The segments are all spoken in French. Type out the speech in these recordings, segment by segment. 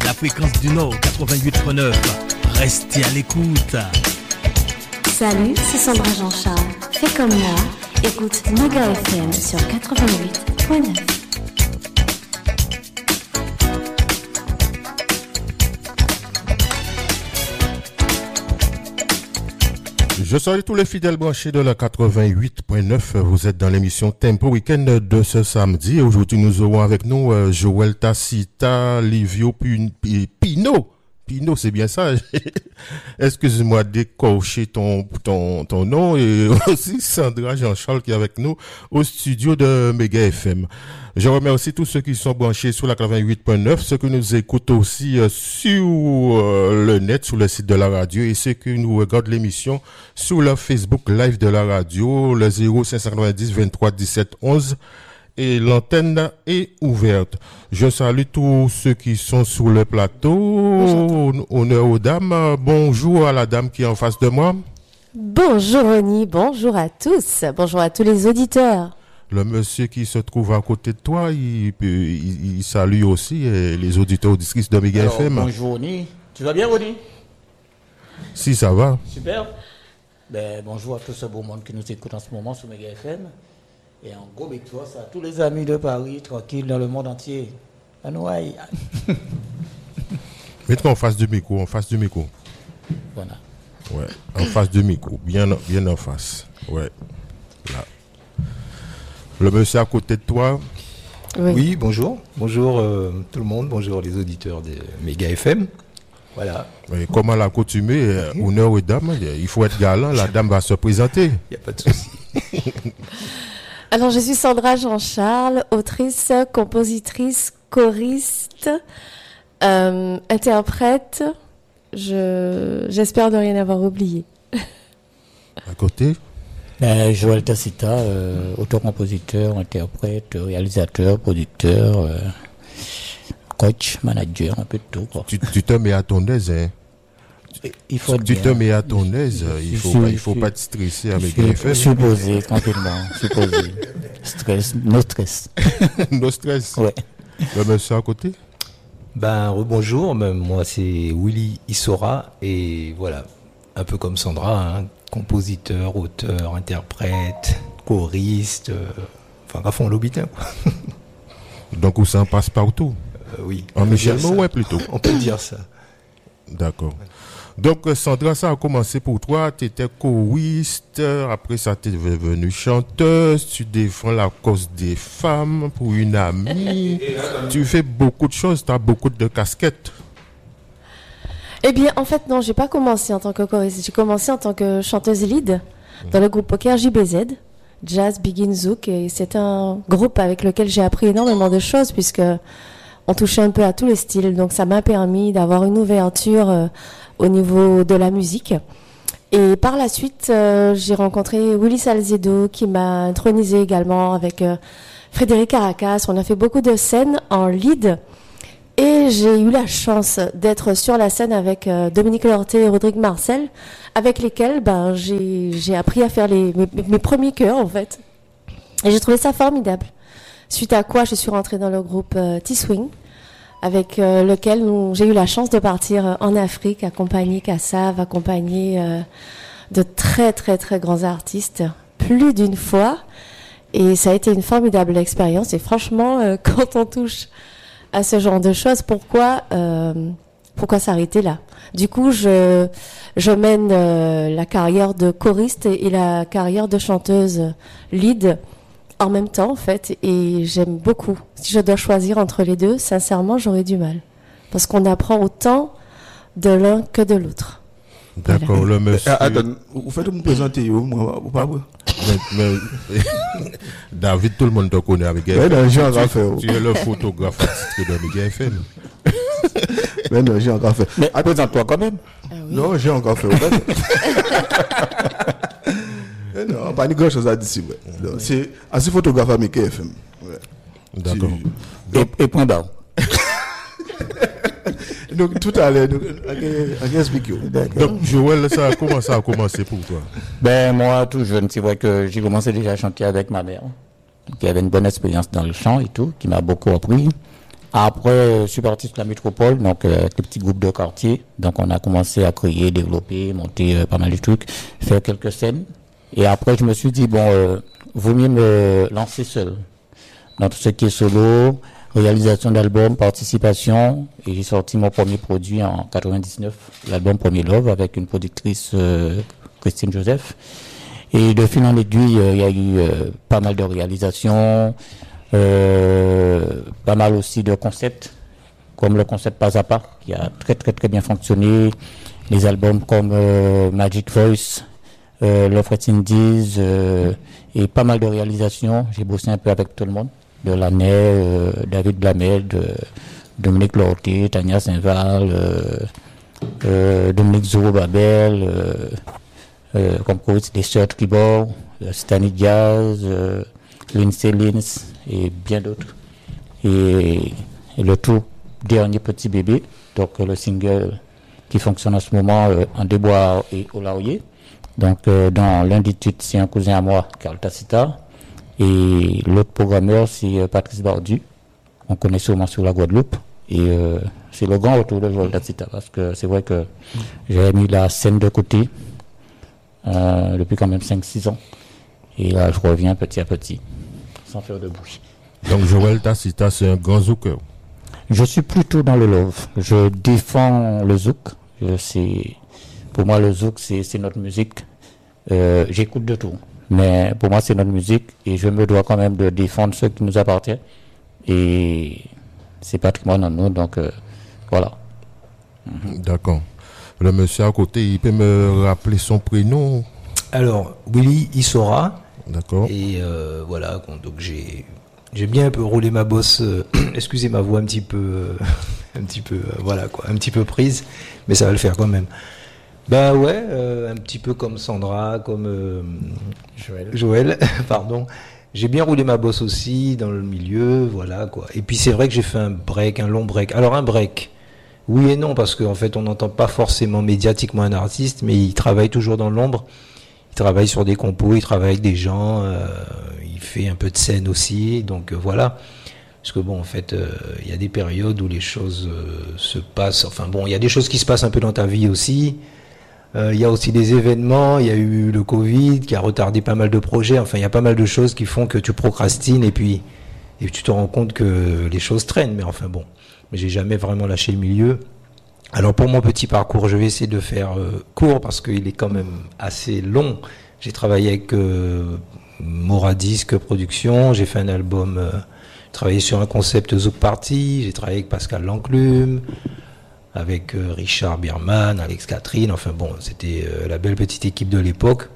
la fréquence du Nord 88.9. Restez à l'écoute. Salut, c'est Sandra Jean-Charles. Fais comme moi, écoute Mega FM sur 88.9. Je salue tous les fidèles branchés de la 88.9. Vous êtes dans l'émission Tempo Weekend de ce samedi. Aujourd'hui, nous aurons avec nous Joël Tacita, Livio Pino. Pino, c'est bien ça. Excuse-moi d'écorcher ton nom, et aussi Sandra Jean-Charles qui est avec nous au studio de Mega FM. Je remercie tous ceux qui sont branchés sur la 88.9, ceux qui nous écoutent aussi sur le net, sur le site de la radio, et ceux qui nous regardent l'émission sur le Facebook Live de la radio, le 0590 23 17 11. Et l'antenne est ouverte. Je salue tous ceux qui sont sur le plateau. Honneur aux dames. Bonjour à la dame qui est en face de moi. Bonjour Ronnie, bonjour à tous. Bonjour à tous les auditeurs. Le monsieur qui se trouve à côté de toi, il salue aussi les auditeurs auditrices de Mega FM. Bonjour Ronnie. Tu vas bien Ronnie? Si, ça va. Super. Bonjour à tout ce beau monde qui nous écoute en ce moment sur Mega FM. Et en gros toi, ça, tous les amis de Paris, tranquilles dans le monde entier. À Noailles. Mets-toi en face du micro, Voilà. Ouais, en face du micro, bien en face. Ouais, là. Le monsieur à côté de toi. Oui, bonjour. Bonjour tout le monde, bonjour les auditeurs de Mega FM. Voilà. Et comme à l'accoutumée, honneur aux dames, il faut être galant, la dame va se présenter. Il n'y a pas de souci. Alors, je suis Sandra Jean-Charles, autrice, compositrice, choriste, interprète. J'espère ne rien avoir oublié. À côté Joël Tacita, auteur-compositeur, interprète, réalisateur, producteur, coach, manager, un peu de tout. Quoi. Tu te mets à ton aise, hein. Il faut tu te mets à ton aise, il faut pas te stresser avec les faits. Supposé, tranquillement, supposé. Stress, no stress. No stress. Ouais. Le monsieur à côté? Rebonjour, moi c'est Willy Issora et voilà, un peu comme Sandra, hein, compositeur, auteur, interprète, choriste, à fond l'hobitin quoi. Donc où ça en passe partout? Oui. En Michel Mouet plutôt. On peut dire ça. D'accord. Donc Sandra, ça a commencé pour toi, tu étais choriste, après ça tu es devenue chanteuse, tu défends la cause des femmes pour une amie, tu fais beaucoup de choses, tu as beaucoup de casquettes. Eh bien, en fait, non, j'ai pas commencé en tant que choriste, j'ai commencé en tant que chanteuse lead dans le groupe Poker JBZ, Jazz Begin Zouk, et c'est un groupe avec lequel j'ai appris énormément de choses puisque on touchait un peu à tous les styles, donc ça m'a permis d'avoir une ouverture au niveau de la musique. Et par la suite, j'ai rencontré Willy Salzedo qui m'a intronisé également avec Frédéric Caracas. On a fait beaucoup de scènes en lead et j'ai eu la chance d'être sur la scène avec Dominique Lorté et Rodrigue Marcel, avec lesquels j'ai appris à faire mes premiers chœurs en fait. Et j'ai trouvé ça formidable. Suite à quoi je suis rentrée dans le groupe T-Swing, avec lequel j'ai eu la chance de partir en Afrique, accompagner Kassav, accompagner de très très très grands artistes, plus d'une fois. Et ça a été une formidable expérience. Et franchement, quand on touche à ce genre de choses, pourquoi s'arrêter là? Du coup, je mène la carrière de choriste et la carrière de chanteuse lead en même temps, en fait, et j'aime beaucoup. Si je dois choisir entre les deux, sincèrement, j'aurais du mal. Parce qu'on apprend autant de l'un que de l'autre. D'accord, voilà. Le monsieur... Attends, vous faites me présenter, moi, ou pas? mais David, tout le monde te connaît avec FM. Mais non, j'ai encore fait. Tu es le photographe attitré de Mega FM. Mais non, j'ai encore fait. Mais présente-toi quand même. Ah oui. Non, j'ai encore fait. Non, pas ni grand chose à dire ici. Ouais. C'est assez photographe à Mega FM. Ouais. D'accord. Et point barre. Donc tout à l'heure, I explique you. Donc Joël, comment ça a commencé pour toi? Moi, tout jeune, c'est vrai que j'ai commencé déjà à chanter avec ma mère, qui avait une bonne expérience dans le chant et tout, qui m'a beaucoup appris. Après, je suis parti sur la métropole, donc avec les petits groupes de quartier. Donc on a commencé à créer, développer, monter pas mal de trucs, faire quelques scènes. Et après, je me suis dit, vaut mieux me lancer seul. Dans tout ce qui est solo, réalisation d'albums, participation. Et j'ai sorti mon premier produit en 99, l'album Premier Love, avec une productrice, Christine Joseph. Et de fil en aiguille, il y a eu pas mal de réalisations, pas mal aussi de concepts, comme le concept Pas à Pas, qui a très très très bien fonctionné. Les albums comme Magic Voice, Love West Indies, et pas mal de réalisations. J'ai bossé un peu avec tout le monde, de Lanay, David Blamed, Dominique Lorté, Tania Saint-Val, Dominique Zorobabel, comme choriste des Sœurs Tribord, Stanley Diaz, Lindsay Lins et bien d'autres. Et le tout dernier Petit Bébé, donc le single qui fonctionne en ce moment en Débois et au Laurier. Donc dans l'un des titres, c'est un cousin à moi, Carl Tacita, et l'autre programmeur, c'est Patrice Bardu. On connaît sûrement sur la Guadeloupe. Et c'est le grand retour de Joël Tacita, parce que c'est vrai que j'avais mis la scène de côté depuis quand même 5-6 ans. Et là, je reviens petit à petit, sans faire de bruit. Donc Joël Tacita, c'est un grand zouker. Je suis plutôt dans le love. Je défends le zouk. Pour moi, le zouk, c'est notre musique. J'écoute de tout. Mais pour moi, c'est notre musique. Et je me dois quand même de défendre ce qui nous appartient. Et c'est patrimoine en nous. Donc, voilà. D'accord. Le monsieur à côté, il peut me rappeler son prénom? Alors, Willy Issora. D'accord. Et voilà, donc j'ai bien un peu roulé ma bosse. Excusez ma voix un petit peu, voilà quoi, un petit peu prise, mais ça va le faire quand même. Bah ouais, un petit peu comme Sandra, comme Joël, pardon. J'ai bien roulé ma bosse aussi dans le milieu, voilà quoi. Et puis c'est vrai que j'ai fait un long break. Alors un break, oui et non, parce qu'en fait on n'entend pas forcément médiatiquement un artiste, mais il travaille toujours dans l'ombre. Il travaille sur des compos, il travaille avec des gens, il fait un peu de scène aussi, donc voilà. Parce que bon, en fait, il y a des périodes où les choses se passent. Enfin bon, il y a des choses qui se passent un peu dans ta vie aussi. Il y a aussi des événements, il y a eu le Covid qui a retardé pas mal de projets. Enfin, il y a pas mal de choses qui font que tu procrastines et puis tu te rends compte que les choses traînent. Mais enfin bon, mais j'ai jamais vraiment lâché le milieu. Alors pour mon petit parcours, je vais essayer de faire court parce qu'il est quand même assez long. J'ai travaillé avec Moradisc Productions, j'ai fait un album, travaillé sur un concept Zouk Party, j'ai travaillé avec Pascal Lanclume, avec Richard Bierman, Alex Catherine, enfin bon, c'était la belle petite équipe de l'époque.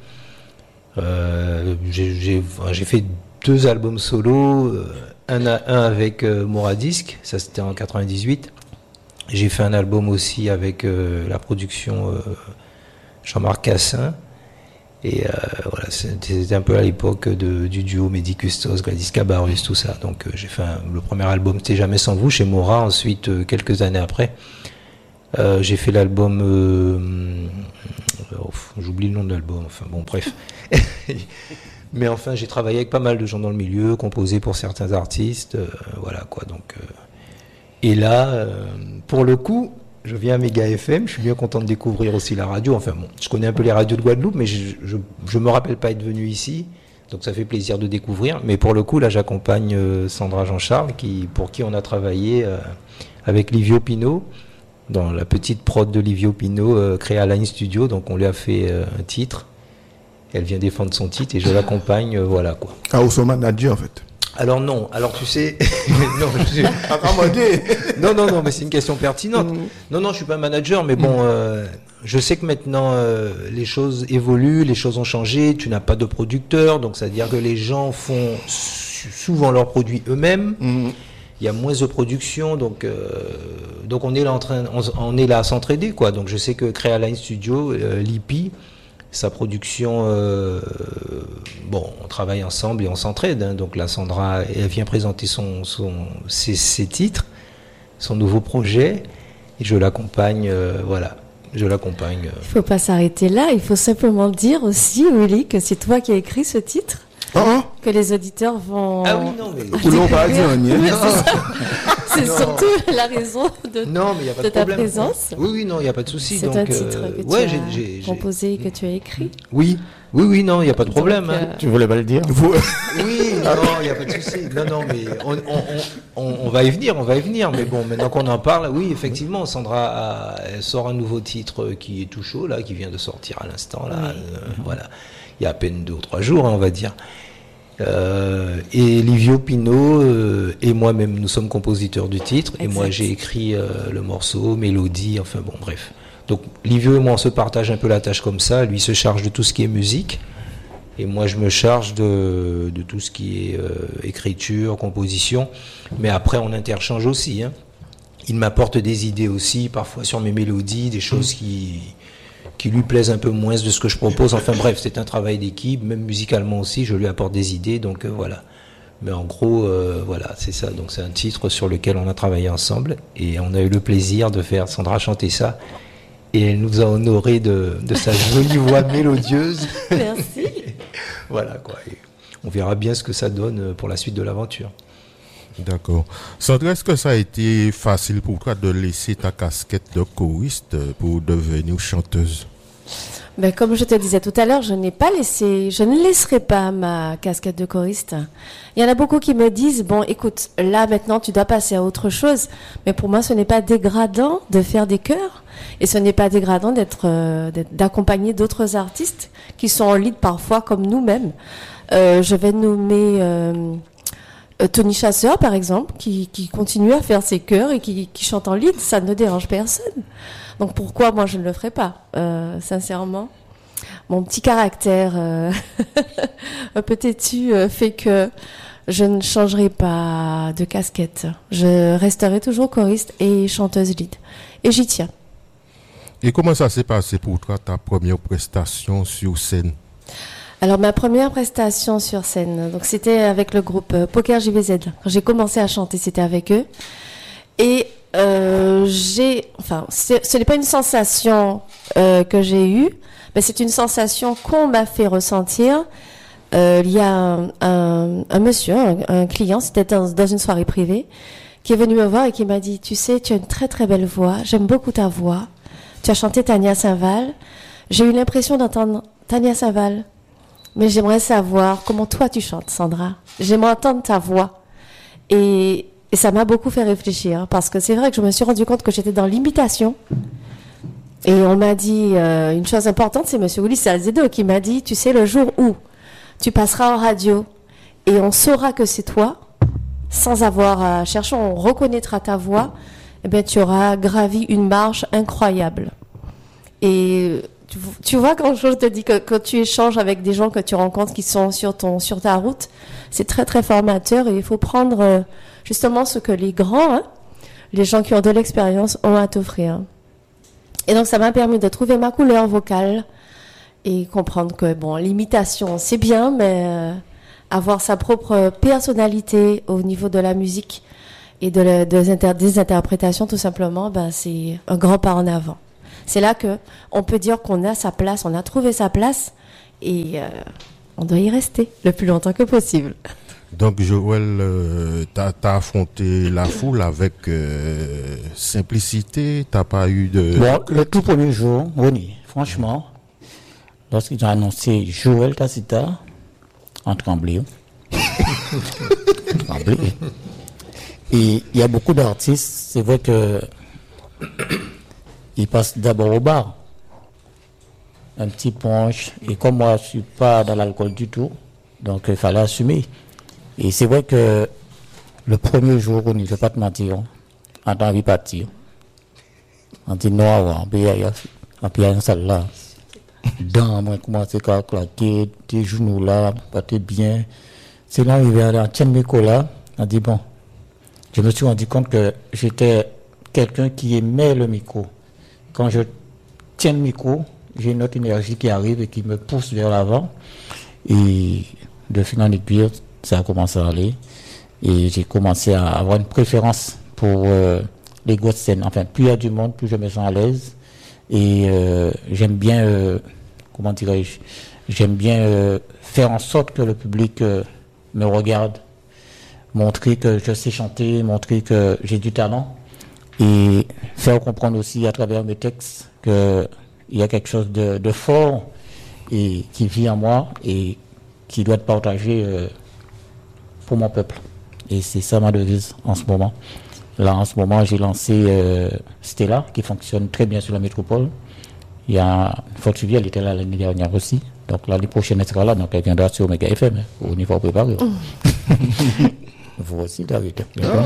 J'ai fait 2 albums solo, un avec Moradisc, ça c'était en 98. J'ai fait un album aussi avec la production Jean-Marc Cassin. Et voilà, c'était un peu à l'époque du duo Mehdi Custos, Gladys Cabarrus, tout ça. Donc j'ai fait le premier album, c'était Jamais sans vous, chez Mora. Ensuite, quelques années après, j'ai fait l'album... j'oublie le nom de l'album, enfin bon, bref. Mais enfin, j'ai travaillé avec pas mal de gens dans le milieu, composé pour certains artistes, voilà quoi, donc... Et là, pour le coup, je viens à Méga FM, je suis bien content de découvrir aussi la radio. Enfin bon, je connais un peu les radios de Guadeloupe, mais je me rappelle pas être venu ici, donc ça fait plaisir de découvrir. Mais pour le coup, là, j'accompagne Sandra Jean-Charles, pour qui on a travaillé avec Livio Pino, dans la petite prod de Livio Pino, créée à Line Studio. Donc on lui a fait un titre, elle vient défendre son titre et je l'accompagne, voilà quoi. Ah, ou son manager en fait. Alors non, alors tu sais, non, mais c'est une question pertinente. Non, je suis pas manager, mais bon, je sais que maintenant les choses évoluent, les choses ont changé. Tu n'as pas de producteur, donc ça veut dire que les gens font souvent leurs produits eux-mêmes. Il y a moins de production, donc on est là on est là à s'entraider quoi. Donc je sais que Créaline Studio, l'IPI, sa production, on travaille ensemble et on s'entraide. Hein. Donc là, Sandra, elle vient présenter ses titres, son nouveau projet, et je l'accompagne, voilà. Je l'accompagne. Il ne faut pas s'arrêter là, il faut simplement dire aussi, Willy, que c'est toi qui as écrit ce titre. que les auditeurs vont... Ah oui, non, mais... Ou l'on va dire, C'est surtout la raison de, non, mais y a pas de de ta problème. présence. Oui, non, il n'y a pas de souci. C'est donc, un titre que tu as j'ai composé et que tu as écrit. Oui, non, il n'y a pas de problème. Donc, hein. Tu voulais pas le dire? Oui, non, il n'y a pas de souci. Non, mais on va y venir. Mais bon, maintenant qu'on en parle, oui, effectivement, Sandra elle sort un nouveau titre qui est tout chaud, là, qui vient de sortir à l'instant, là. Voilà. Il y a à peine 2 ou 3 jours, hein, on va dire. Et Livio Pino et moi-même, nous sommes compositeurs du titre. Exact. Et moi, j'ai écrit le morceau, mélodie, enfin bon, bref. Donc, Livio et moi, on se partage un peu la tâche comme ça. Lui se charge de tout ce qui est musique. Et moi, je me charge de tout ce qui est écriture, composition. Mais après, on interchange aussi. Hein. Il m'apporte des idées aussi, parfois sur mes mélodies, des choses qui lui plaisent un peu moins de ce que je propose. Enfin bref, c'est un travail d'équipe, même musicalement aussi, je lui apporte des idées, donc voilà. Mais en gros, voilà, c'est ça. Donc c'est un titre sur lequel on a travaillé ensemble et on a eu le plaisir de faire Sandra chanter ça. Et elle nous a honoré de sa jolie voix mélodieuse. Merci. Voilà quoi. Et on verra bien ce que ça donne pour la suite de l'aventure. D'accord. Sandra, est-ce que ça a été facile pour toi de laisser ta casquette de choriste pour devenir chanteuse? Ben, comme je te disais tout à l'heure, je ne laisserai pas ma casquette de choriste. Il y en a beaucoup qui me disent, bon, écoute, là, maintenant, tu dois passer à autre chose. Mais pour moi, ce n'est pas dégradant de faire des chœurs. Et ce n'est pas dégradant d'accompagner d'autres artistes qui sont en lead parfois comme nous-mêmes. Je vais nommer Tony Chasseur, par exemple, qui continue à faire ses chœurs et qui chante en lead. Ça ne dérange personne. Donc pourquoi moi je ne le ferais pas, sincèrement. Mon petit caractère un peu têtu fait que je ne changerai pas de casquette. Je resterai toujours choriste et chanteuse lead. Et j'y tiens. Et comment ça s'est passé pour toi, ta première prestation sur scène? Alors ma première prestation sur scène, donc c'était avec le groupe Poker JBZ. Quand j'ai commencé à chanter, c'était avec eux. Et ce n'est pas une sensation que j'ai eue, mais c'est une sensation qu'on m'a fait ressentir. Il y a un monsieur, un client, c'était dans une soirée privée, qui est venu me voir et qui m'a dit, tu sais, tu as une très très belle voix, j'aime beaucoup ta voix. Tu as chanté Tania Saint-Val. J'ai eu l'impression d'entendre Tania Saint-Val. Mais j'aimerais savoir comment toi tu chantes, Sandra. J'aimerais entendre ta voix. Et ça m'a beaucoup fait réfléchir. Parce que c'est vrai que je me suis rendu compte que j'étais dans l'imitation. Et on m'a dit une chose importante, c'est monsieur Willy Salzedo qui m'a dit, tu sais, le jour où tu passeras en radio et on saura que c'est toi, sans avoir à chercher, on reconnaîtra ta voix, eh bien, tu auras gravi une marche incroyable. Et tu vois, quand je te dis que quand tu échanges avec des gens que tu rencontres qui sont sur ta route, c'est très très formateur et il faut prendre justement ce que les grands, les gens qui ont de l'expérience ont à t'offrir. Et donc ça m'a permis de trouver ma couleur vocale et comprendre que bon, l'imitation c'est bien, mais avoir sa propre personnalité au niveau de la musique et des interprétations tout simplement, c'est un grand pas en avant. C'est là que on peut dire qu'on a sa place, on a trouvé sa place et on doit y rester le plus longtemps que possible. Donc Joël, t'as affronté la foule avec simplicité, t'as pas eu de... Bon, le tout premier jour, oui, franchement, lorsqu'ils ont annoncé Joël Tacita, en tremblé. Et il y a beaucoup d'artistes, c'est vrai que ils passent d'abord au bar, un petit punch, et comme moi je suis pas dans l'alcool du tout, donc il fallait assumer. Et c'est vrai que le premier jour, on ne peut pas te mentir, on a envie de partir. On dit non, on peut y aller celle-là. Dans moi, commencer à claquer, tes genoux là, pas bien. C'est là où il y a un tiens micro là, on dit bon. Je me suis rendu compte que j'étais quelqu'un qui aimait le micro. Quand je tiens le micro, j'ai une autre énergie qui arrive et qui me pousse vers l'avant. Et de fil en aiguille, ça a commencé à aller. Et j'ai commencé à avoir une préférence pour les grosses scènes. Enfin, plus il y a du monde, plus je me sens à l'aise. Et j'aime bien, comment dirais-je, j'aime bien faire en sorte que le public me regardent, montrer que je sais chanter, montrer que j'ai du talent et faire comprendre aussi à travers mes textes qu'il y a quelque chose de fort et qui vit en moi et qui doit être partagé pour mon peuple. Et c'est ça ma devise en ce moment. Là, en ce moment, j'ai lancé Stella, qui fonctionne très bien sur la métropole. Il y a Forte Suivi, elle était là l'année dernière aussi. Donc l'année prochaine, elle sera là, donc elle viendra sur Mega FM, au niveau préparé. Vous aussi, David.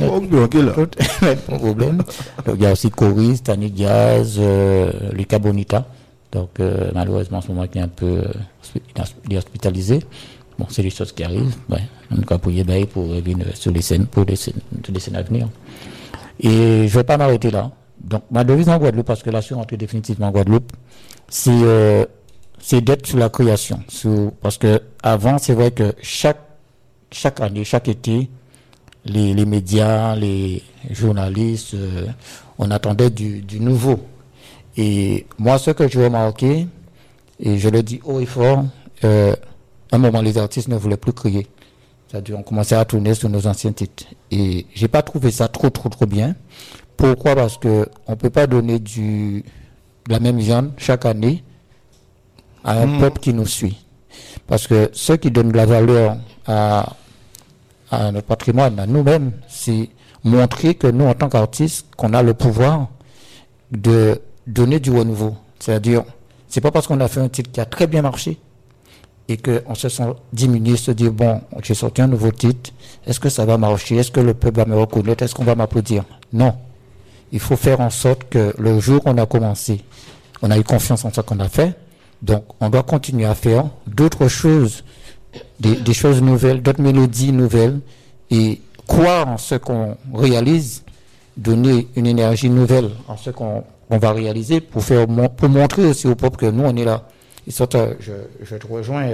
Pas problème. Donc, il y a aussi Coris, Tani Diaz, Lucas Bonita. Donc malheureusement, en ce moment, il est un peu hospitalisé. Bon, c'est des choses qui arrivent. Ouais. On va pour revenir sur les scènes, pour les scènes à venir. Et je ne vais pas m'arrêter là. Donc, ma devise en Guadeloupe, parce que là, je suis rentré définitivement en Guadeloupe, c'est d'être sur la création. Parce que avant, c'est vrai que chaque année, chaque été, les médias, les journalistes, on attendait du nouveau. Et moi, ce que je veux marquer, et je le dis haut et fort, à un moment, les artistes ne voulaient plus crier. C'est-à-dire, on commençait à tourner sur nos anciens titres. Et j'ai pas trouvé ça trop bien. Pourquoi? Parce que on peut pas donner de la même viande chaque année à un peuple qui nous suit. Parce que ceux qui donnent de la valeur à notre patrimoine, à nous-mêmes, c'est montrer que nous, en tant qu'artistes, qu'on a le pouvoir de donner du renouveau. C'est-à-dire, c'est pas parce qu'on a fait un titre qui a très bien marché et qu'on se sent diminué, se dire, bon, j'ai sorti un nouveau titre, est-ce que ça va marcher? Est-ce que le peuple va me reconnaître? Est-ce qu'on va m'applaudir? Non. Il faut faire en sorte que le jour qu'on a commencé, on a eu confiance en ce qu'on a fait, donc on doit continuer à faire d'autres choses, des choses nouvelles, d'autres mélodies nouvelles, et croire en ce qu'on réalise, donner une énergie nouvelle en ce qu'on va réaliser pour montrer aussi au peuple que nous, on est là. Et surtout, je te rejoins,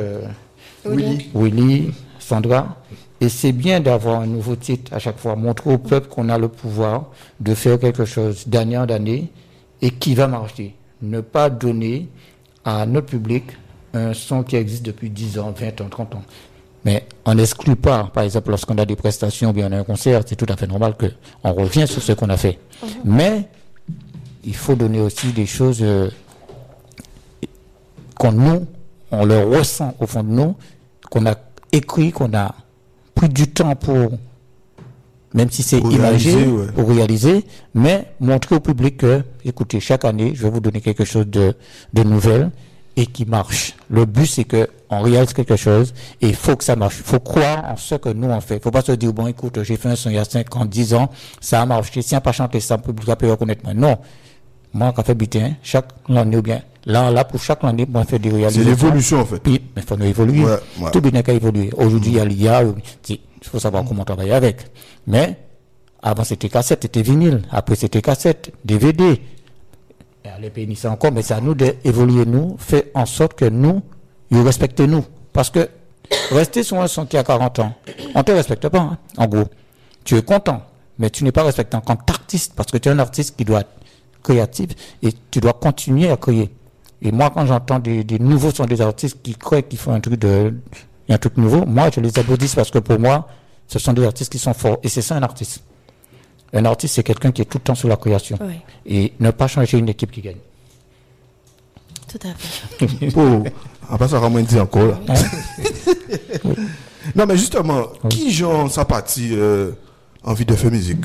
Willy, Sandra. Et c'est bien d'avoir un nouveau titre à chaque fois, montrer au peuple qu'on a le pouvoir de faire quelque chose d'année en année et qui va marcher. Ne pas donner à notre public un son qui existe depuis 10 ans, 20 ans, 30 ans. Mais on n'exclut pas, par exemple, lorsqu'on a des prestations ou bien on a un concert, c'est tout à fait normal qu'on revient sur ce qu'on a fait. Mais il faut donner aussi des choses on le ressent au fond de nous, qu'on a écrit, qu'on a pris du temps pour, même si c'est imagé, pour réaliser, mais montrer au public que, écoutez, chaque année, je vais vous donner quelque chose de nouvel et qui marche. Le but, c'est qu'on réalise quelque chose et il faut que ça marche. Il faut croire en ce que nous on fait. Il ne faut pas se dire, bon, écoute, j'ai fait un son il y a 5 ans, 10 ans, ça a marché. Si on n'a pas chanté ça, le public va pas reconnaître. Mais non. Moi, quand je fais butin, chaque année ou bien, là, pour chaque année, on fait des réalisations. C'est l'évolution, en fait. Puis, mais il faut évoluer. Ouais. Tout bien qu'à évoluer. Aujourd'hui, il y a l'IA, il faut savoir comment travailler avec. Mais, avant, c'était cassette, c'était vinyle. Après, c'était cassette, DVD. Et à les pays, c'est encore, mais c'est à nous d'évoluer, nous, faire en sorte que nous, ils respectent nous. Parce que, rester sur un son qui a 40 ans, on te respecte pas, hein, en gros. Tu es content, mais tu n'es pas respecté en tant qu'artiste, parce que tu es un artiste qui doit être créatif et tu dois continuer à créer. Et moi, quand j'entends des nouveaux sons des artistes qui créent, qui font un truc nouveau, moi, je les applaudis parce que pour moi, ce sont des artistes qui sont forts. Et c'est ça un artiste. Un artiste, c'est quelqu'un qui est tout le temps sur la création. Oui. Et ne pas changer une équipe qui gagne. Tout à fait. Après ça, Ramon dit encore là. Oui. Non, mais justement, qui genre sa partie envie de faire musique?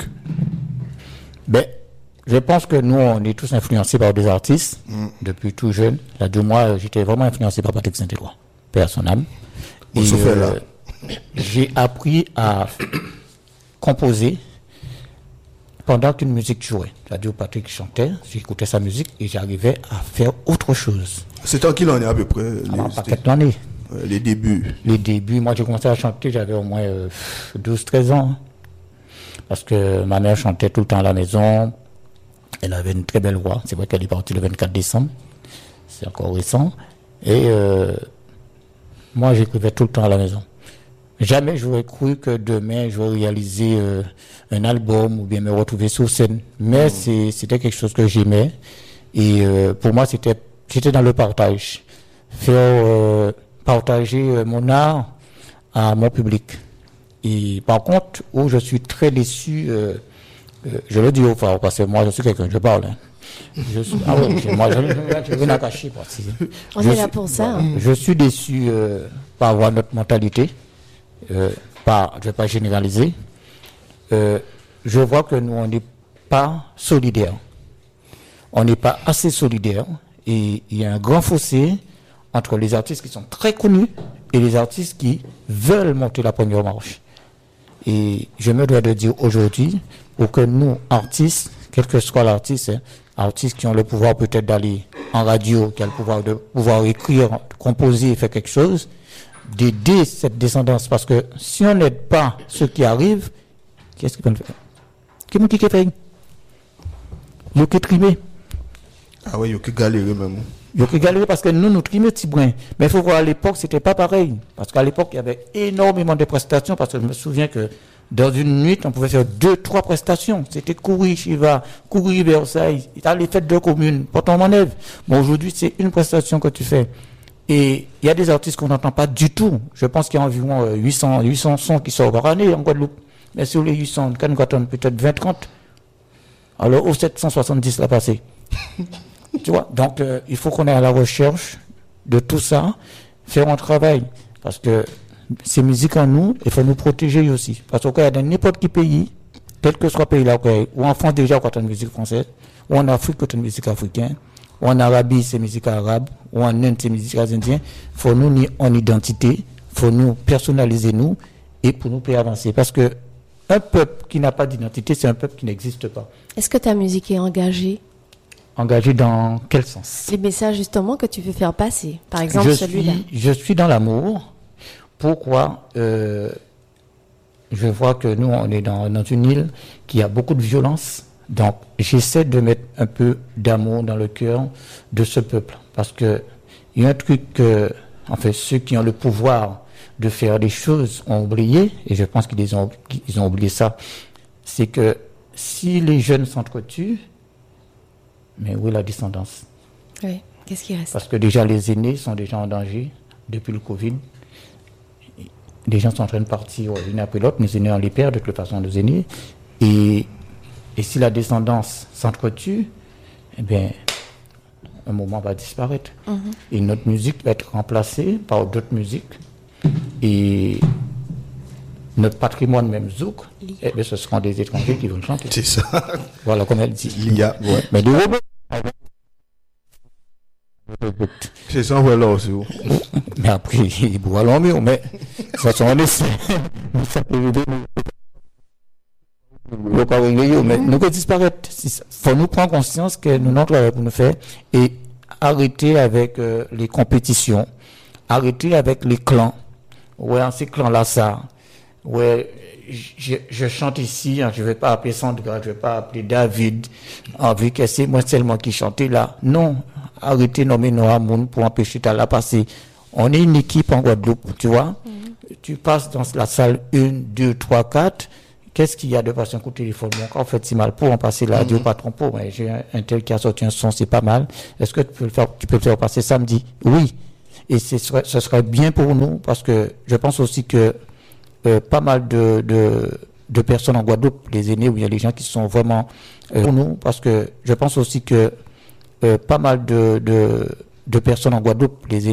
Je pense que nous, on est tous influencés par des artistes depuis tout jeune. Là, 2 mois, j'étais vraiment influencé par Patrick Saint-Éloi, père son âme. Et j'ai appris à composer pendant qu'une musique jouait. C'est-à-dire Patrick chantait, j'écoutais sa musique et j'arrivais à faire autre chose. C'était en quelle année à peu près? Pas quelques années. Les débuts. Moi, j'ai commencé à chanter, j'avais au moins 12-13 ans. Parce que ma mère chantait tout le temps à la maison. Elle avait une très belle voix. C'est vrai qu'elle est partie le 24 décembre. C'est encore récent. Et moi, j'écrivais tout le temps à la maison. Jamais j'aurais cru que demain, je vais réaliser un album ou bien me retrouver sur scène. Mais c'était quelque chose que j'aimais. Et pour moi, j'étais dans le partage. Faire partager mon art à mon public. Et par contre, où je suis très déçu, je le dis au fort, parce que moi, je suis quelqu'un, je parle. Hein. Moi, je n'ai rien à cacher. On est là pour ça. Hein. Je suis déçu par avoir notre mentalité. Je ne vais pas généraliser. Je vois que nous, on n'est pas solidaires. On n'est pas assez solidaires. Et il y a un grand fossé entre les artistes qui sont très connus et les artistes qui veulent monter la première marche. Et je me dois de dire aujourd'hui, pour que nous, artistes, quel que soit l'artiste, artistes qui ont le pouvoir peut-être d'aller en radio, qui ont le pouvoir de pouvoir écrire, composer, faire quelque chose, d'aider cette descendance. Parce que si on n'aide pas ceux qui arrivent, qu'est-ce qu'ils peuvent faire? Qui fait? Ils ont trimé. Ah oui, ils ont galéré même. Ils ont galéré parce que nous trimons petit brin. Mais il faut voir, à l'époque, c'était pas pareil. Parce qu'à l'époque, il y avait énormément de prestations. Parce que je me souviens que dans une nuit, on pouvait faire 2-3 prestations. C'était courir Chiva, courir Versailles. Il y a les fêtes de commune, Port-en-Manève. Bon, aujourd'hui, c'est une prestation que tu fais. Et il y a des artistes qu'on n'entend pas du tout. Je pense qu'il y a environ 800 sons qui sortent par année en Guadeloupe. Mais sur les 800, quand nous attendons peut-être 20-30. Alors, au 770, là passé. Tu vois, donc il faut qu'on ait à la recherche de tout ça, faire un travail. Parce que ces musiques en nous, il faut nous protéger aussi. Parce qu'il y a dans n'importe quel pays, quel que soit le pays là, ou en France déjà, quand on a une musique française, ou en Afrique, quand on a une musique africaine, ou en Arabie, c'est musique arabe, ou en Inde, c'est musique indienne. Il faut nous ni en identité, il faut nous personnaliser nous, et pour nous faire avancer. Parce que un peuple qui n'a pas d'identité, c'est un peuple qui n'existe pas. Est-ce que ta musique est engagée? Engagée dans quel sens? Les messages justement que tu veux faire passer, par exemple celui-là. Je suis dans l'amour. Pourquoi je vois que nous, on est dans une île qui a beaucoup de violence. Donc, j'essaie de mettre un peu d'amour dans le cœur de ce peuple. Parce que il y a un truc que, ceux qui ont le pouvoir de faire des choses ont oublié, et je pense qu'ils ont oublié ça, c'est que si les jeunes s'entretuent, mais où est la descendance? Oui, qu'est-ce qui reste? Parce que déjà les aînés sont déjà en danger depuis le Covid. Les gens sont en train de partir l'une après l'autre, nos aînés on les perd de toute façon, nos aînés. Et si la descendance s'entretue, eh bien, un moment va disparaître. Et notre musique va être remplacée par d'autres musiques. Et notre patrimoine même zouk, eh bien, ce seront des étrangers qui vont chanter. C'est ça. Voilà, comme elle dit. Il y a, ouais. Mais des robots. C'est ça, voilà aussi. Mais après, ils boivent l'emmure, mais ça sont en essai. Ça peut aider. Mais nous que disparaître. Il faut nous prendre conscience que nous n'avons pas pour nous faire et arrêter avec les compétitions, arrêter avec les clans. Ouais, ces clans-là, ça. Ouais, je chante ici, hein, je ne vais pas appeler Sandra, je ne vais pas appeler David, vu que c'est moi seulement qui chantais là. Non, arrêtez de nommer nos amours pour empêcher de la passer. On est une équipe en Guadeloupe, tu vois. Tu passes dans la salle 1, 2, 3, 4. Qu'est-ce qu'il y a de passer un coup de téléphone? Mon corps fait si mal pour en passer la radio, patron pour. Mais j'ai un tel qui a sorti un son, c'est pas mal. Est-ce que tu peux le faire passer samedi? Oui. Et ce serait bien pour nous parce que je pense aussi que pas mal de personnes en Guadeloupe, les aînés, où il y a des gens qui sont vraiment pour nous, parce que je pense aussi que pas mal de personnes en Guadeloupe, les aînés,